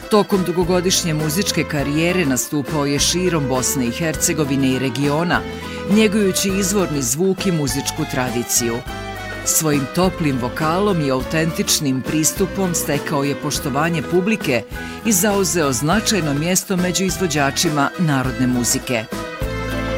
Tokom dugogodišnje muzičke karijere nastupao je širom Bosne i Hercegovine i regiona, njegujući izvorni zvuk i muzičku tradiciju. Svojim toplim vokalom i autentičnim pristupom stekao je poštovanje publike i zauzeo značajno mjesto među izvođačima narodne muzike.